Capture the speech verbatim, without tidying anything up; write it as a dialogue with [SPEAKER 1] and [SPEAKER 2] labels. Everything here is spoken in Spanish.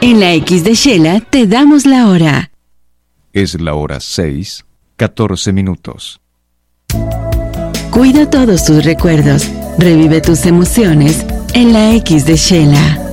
[SPEAKER 1] En la X de Shela te damos la hora.
[SPEAKER 2] Es la hora seis, catorce minutos.
[SPEAKER 1] Cuida todos tus recuerdos. Revive tus emociones en la X de Shela.